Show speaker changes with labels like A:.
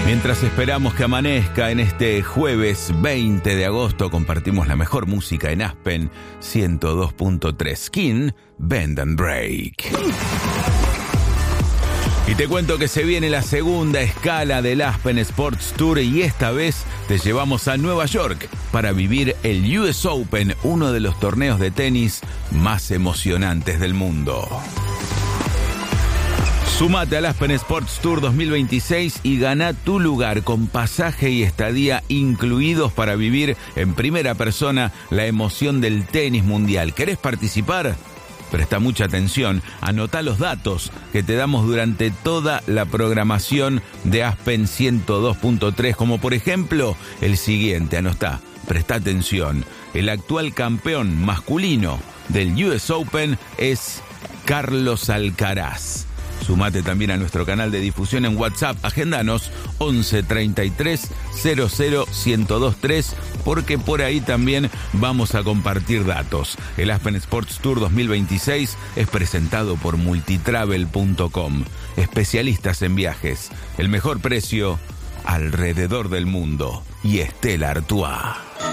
A: Mientras esperamos que amanezca en este jueves 20 de agosto, compartimos la mejor música en Aspen 102.3. Skin, Bend and Break. Y te cuento que se viene la segunda escala del Aspen Sports Tour y esta vez te llevamos a Nueva York para vivir el US Open, uno de los torneos de tenis más emocionantes del mundo. Sumate al Aspen Sports Tour 2026 y gana tu lugar con pasaje y estadía incluidos para vivir en primera persona la emoción del tenis mundial. ¿Querés participar? Presta mucha atención, anotá los datos que te damos durante toda la programación de Aspen 102.3, como por ejemplo el siguiente, anotá, presta atención. El actual campeón masculino del US Open es Carlos Alcaraz. Sumate también a nuestro canal de difusión en WhatsApp. Agéndanos 11 33 00 1023 porque por ahí también vamos a compartir datos. El Aspen Sports Tour 2026 es presentado por multitravel.com. Especialistas en viajes. El mejor precio alrededor del mundo. Y Stella Artois.